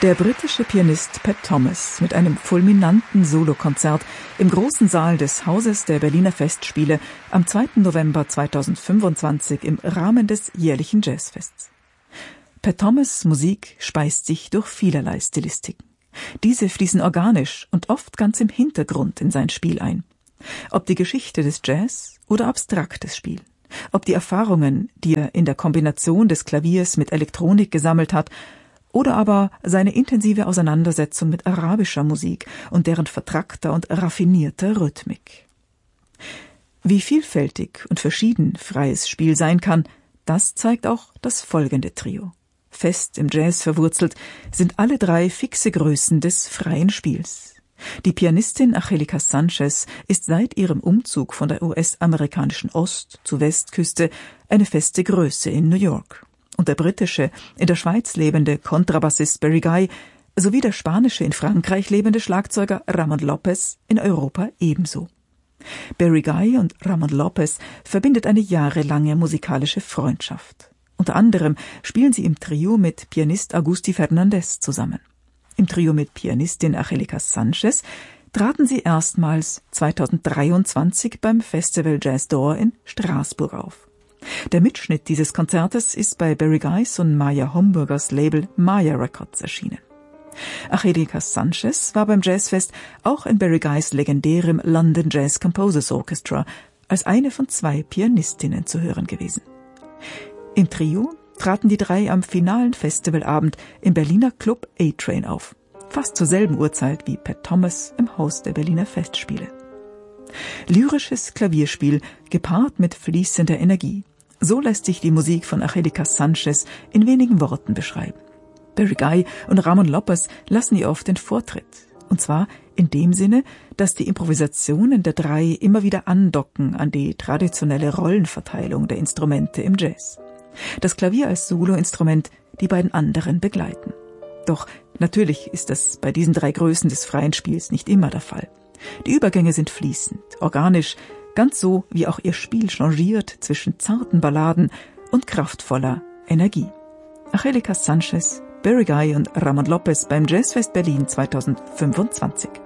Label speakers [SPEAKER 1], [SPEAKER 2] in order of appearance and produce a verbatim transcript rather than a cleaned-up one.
[SPEAKER 1] Der britische Pianist Pat Thomas mit einem fulminanten Solokonzert im großen Saal des Hauses der Berliner Festspiele am zweiten November zweitausendfünfundzwanzig im Rahmen des jährlichen Jazzfests. Pat Thomas' Musik speist sich durch vielerlei Stilistiken. Diese fließen organisch und oft ganz im Hintergrund in sein Spiel ein. Ob die Geschichte des Jazz oder abstraktes Spiel. Ob die Erfahrungen, die er in der Kombination des Klaviers mit Elektronik gesammelt hat, oder aber seine intensive Auseinandersetzung mit arabischer Musik und deren vertrackter und raffinierter Rhythmik. Wie vielfältig und verschieden freies Spiel sein kann, das zeigt auch das folgende Trio. Fest im Jazz verwurzelt sind alle drei fixe Größen des freien Spiels. Die Pianistin Angelica Sanchez ist seit ihrem Umzug von der U S-amerikanischen Ost- zu Westküste eine feste Größe in New York. Und der britische, in der Schweiz lebende Kontrabassist Barry Guy sowie der spanische, in Frankreich lebende Schlagzeuger Ramon Lopez in Europa ebenso. Barry Guy und Ramon Lopez verbindet eine jahrelange musikalische Freundschaft. Unter anderem spielen sie im Trio mit Pianist Agustí Fernández zusammen. Im Trio mit Pianistin Angelica Sanchez traten sie erstmals zweitausenddreiundzwanzig beim Festival Jazz d'Or in Straßburg auf. Der Mitschnitt dieses Konzertes ist bei Barry Guys und Maya Homburgers Label Maya Records erschienen. Angelica Sanchez war beim Jazzfest auch in Barry Guys legendärem London Jazz Composers Orchestra als eine von zwei Pianistinnen zu hören gewesen. Im Trio traten die drei am finalen Festivalabend im Berliner Club A-Train auf, fast zur selben Uhrzeit wie Pat Thomas im Haus der Berliner Festspiele. Lyrisches Klavierspiel gepaart mit fließender Energie. So lässt sich die Musik von Angelica Sanchez in wenigen Worten beschreiben. Barry Guy und Ramon Lopez lassen ihr oft den Vortritt. Und zwar in dem Sinne, dass die Improvisationen der drei immer wieder andocken an die traditionelle Rollenverteilung der Instrumente im Jazz. Das Klavier als Soloinstrument, die beiden anderen begleiten. Doch natürlich ist das bei diesen drei Größen des freien Spiels nicht immer der Fall. Die Übergänge sind fließend, organisch, ganz so wie auch ihr Spiel changiert zwischen zarten Balladen und kraftvoller Energie. Angelica Sanchez, Barry Guy und Ramon Lopez beim Jazzfest Berlin zweitausendfünfundzwanzig.